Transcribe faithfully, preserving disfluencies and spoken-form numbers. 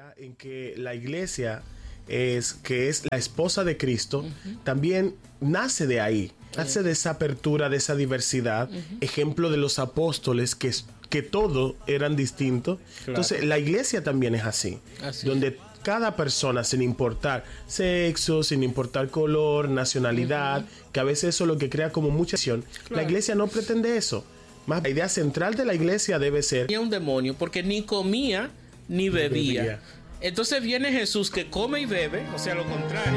En que la iglesia es que es la esposa de Cristo, uh-huh. también nace de ahí, nace uh-huh. de esa apertura, de esa diversidad, uh-huh. ejemplo de los apóstoles que, que todos eran distintos. Claro. Entonces la iglesia también es así, así donde es. Cada persona, sin importar sexo, sin importar color, nacionalidad, uh-huh. que a veces eso es lo que crea como mucha acción. Claro. La iglesia no pretende eso. Más la idea central de la iglesia debe ser... Tenía un demonio porque ni comía ni bebía. ni bebía. Entonces viene Jesús que come y bebe, o sea, lo contrario.